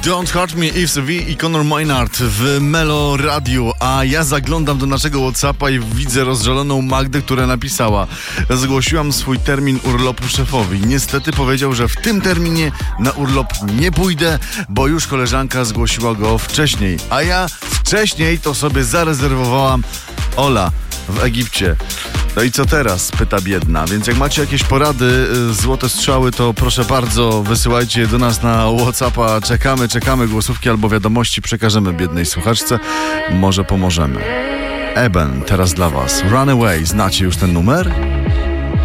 Don't Hurt Me, Yves V i Conor Maynard w Melo Radio, a ja zaglądam do naszego WhatsAppa i widzę rozżaloną Magdę, która napisała: zgłosiłam swój termin urlopu szefowi. Niestety powiedział, że w tym terminie na urlop nie pójdę, bo już koleżanka zgłosiła go wcześniej, a ja wcześniej to sobie zarezerwowałam Ola w Egipcie. No i co teraz? Pyta biedna. Więc jak macie jakieś porady, złote strzały, to proszę bardzo, wysyłajcie do nas na WhatsAppa. Czekamy, głosówki albo wiadomości przekażemy biednej słuchaczce. Może pomożemy. Eben, teraz dla was. Runaway, znacie już ten numer?